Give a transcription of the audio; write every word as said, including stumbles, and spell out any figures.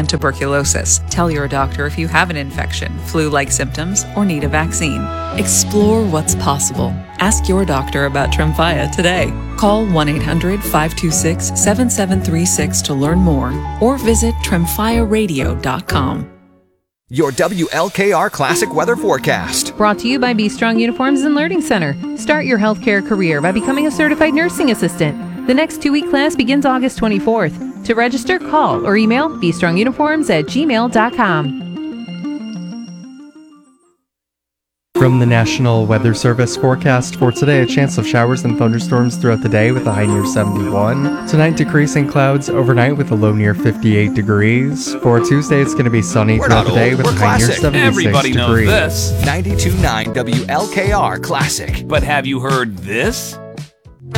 and tuberculosis. Tell your doctor if you have an infection, flu-like symptoms, or need a vaccine. Explore what's possible. Ask your doctor about Tremfya today. Call one eight hundred, five two six, seven seven three six to learn more or visit tremfya radio dot com. Your W L K R Classic Weather Forecast. Brought to you by Be Strong Uniforms and Learning Center. Start your healthcare career by becoming a certified nursing assistant. The next two-week class begins August twenty-fourth. To register, call or email be strong uniforms at gmail dot com. From the National Weather Service forecast for today, a chance of showers and thunderstorms throughout the day with a high near seventy-one. Tonight, decreasing clouds overnight with a low near fifty-eight degrees. For Tuesday, it's going to be sunny We're throughout not the day old, with we're a high near classic. seventy-six Everybody knows degrees. this. ninety-two point nine W L K R Classic. But have you heard this?